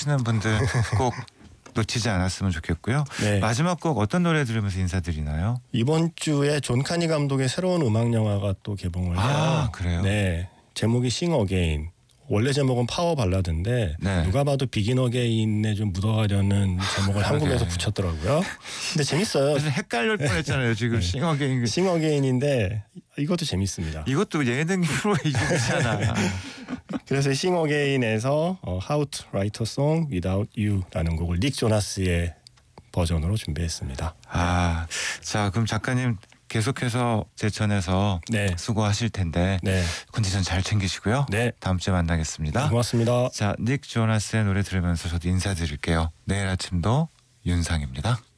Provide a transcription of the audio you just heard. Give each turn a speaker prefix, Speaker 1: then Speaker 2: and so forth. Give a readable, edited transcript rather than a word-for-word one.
Speaker 1: 하시는 분들 꼭 놓치지 않았으면 좋겠고요.
Speaker 2: 네.
Speaker 1: 마지막 곡 어떤 노래 들으면서 인사드리나요?
Speaker 2: 이번 주에 존 카니 감독의 새로운 음악 영화가 또 개봉을 해요.
Speaker 1: 아, 그래요?
Speaker 2: 네. 제목이 Sing Again. 원래 제목은 파워 발라드인데
Speaker 1: 네.
Speaker 2: 누가 봐도 비긴 어게인에 좀 묻어가려는 제목을 한국에서 붙였더라고요. 근데 재밌어요.
Speaker 1: 그래서 헷갈릴 뻔했잖아요. 지금
Speaker 2: 네.
Speaker 1: 싱어게인.
Speaker 2: Sing Again인데 이것도 재밌습니다.
Speaker 1: 이것도 예능 프로의 이름이잖아.
Speaker 2: 그래서 Sing Again에서 How to Write a Song Without You라는 곡을 닉 조나스의 버전으로 준비했습니다.
Speaker 1: 아, 자 그럼 작가님 계속해서 제천에서
Speaker 2: 네.
Speaker 1: 수고하실 텐데
Speaker 2: 네.
Speaker 1: 컨디션 잘 챙기시고요.
Speaker 2: 네.
Speaker 1: 다음 주에 만나겠습니다.
Speaker 2: 고맙습니다.
Speaker 1: 자, 닉 조나스의 노래 들으면서 저도 인사드릴게요. 내일 아침도 윤상입니다.